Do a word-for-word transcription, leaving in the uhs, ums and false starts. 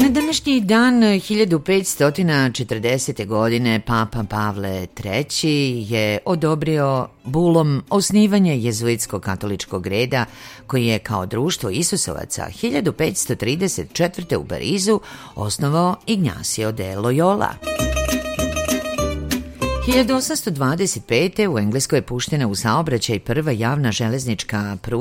Na današnji dan hiljadu petsto četrdesete. godine Papa Pavle treći je odobrio bulom osnivanje jezuitskog katoličkog reda koji je kao društvo Isusovaca hiljadu petsto trideset četvrte. u Parizu osnovao Ignacio de Loyola. hiljadu osamsto dvadeset pete. u Engleskoj je puštena u saobraćaj prva javna železnička pruga